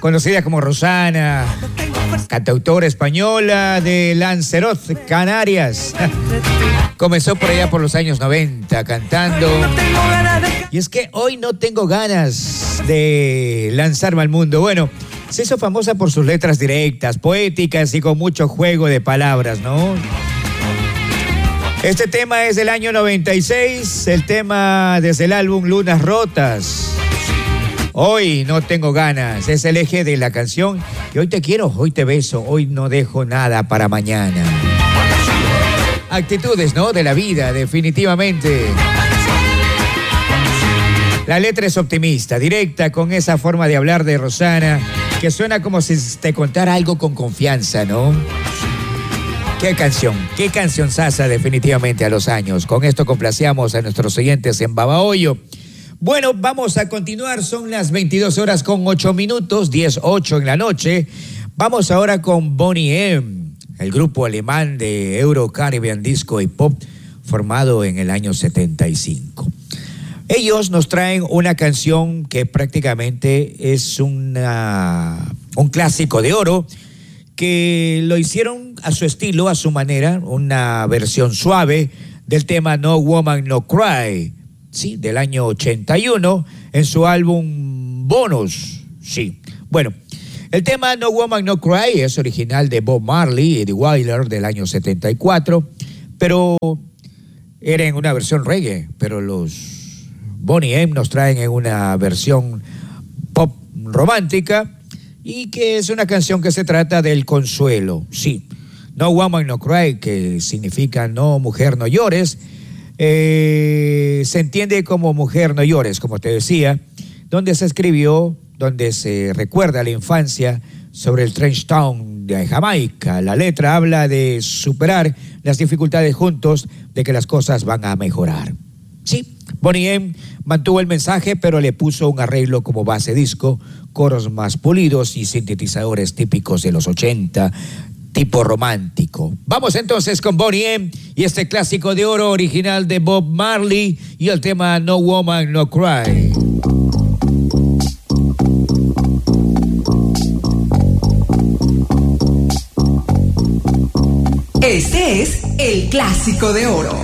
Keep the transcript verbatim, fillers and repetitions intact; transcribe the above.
conocida como Rosana, cantautora española de Lanzarote, Canarias. Comenzó por allá por los años noventa cantando. Y es que hoy no tengo ganas de lanzarme al mundo. Bueno, se hizo famosa por sus letras directas, poéticas y con mucho juego de palabras, ¿no? Este tema es del año noventa y seis, el tema desde el álbum Lunas Rotas. Hoy no tengo ganas, es el eje de la canción. Y hoy te quiero, hoy te beso, hoy no dejo nada para mañana. Actitudes, ¿no? De la vida, definitivamente. La letra es optimista, directa, con esa forma de hablar de Rosana, que suena como si te contara algo con confianza, ¿no? Qué canción, qué canción sasa definitivamente a los años. Con esto complacíamos a nuestros oyentes en Babahoyo. Bueno, vamos a continuar, son las veintidós horas con ocho minutos, diez ocho en la noche. Vamos ahora con Boney M, el grupo alemán de Euro Caribbean Disco y Pop, formado en el año setenta y cinco. Ellos nos traen una canción que prácticamente es una, un clásico de oro, que lo hicieron a su estilo, a su manera, una versión suave del tema No Woman No Cry, sí, del año ochenta y uno, en su álbum Bonus, sí. Bueno, el tema No Woman No Cry es original de Bob Marley y Eddie Wyler del año setenta y cuatro, pero era en una versión reggae, pero los Boney M nos traen en una versión pop romántica, y que es una canción que se trata del consuelo, sí. No Woman No Cry, que significa no mujer no llores, eh, se entiende como mujer no llores, como te decía, donde se escribió, donde se recuerda la infancia sobre el Trench Town de Jamaica. La letra habla de superar las dificultades juntos, de que las cosas van a mejorar. Sí, Boney M mantuvo el mensaje, pero le puso un arreglo como base disco, coros más pulidos y sintetizadores típicos de los ochenta, tipo romántico. Vamos entonces con Boney M y este clásico de oro original de Bob Marley y el tema No Woman No Cry. Este es el clásico de oro.